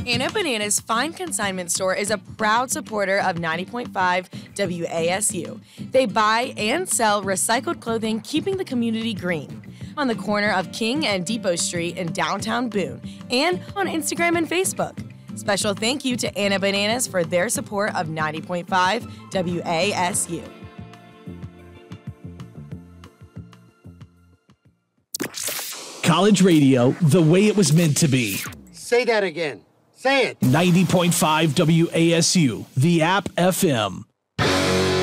Anna Bananas Fine Consignment Store is a proud supporter of 90.5 WASU. They buy and sell recycled clothing, keeping the community green. On the corner of King and Depot Street in downtown Boone, and on Instagram and Facebook. Special thank you to Anna Bananas for their support of 90.5 WASU. College radio, the way it was meant to be. Say that again. Say it. 90.5 WASU, the app FM.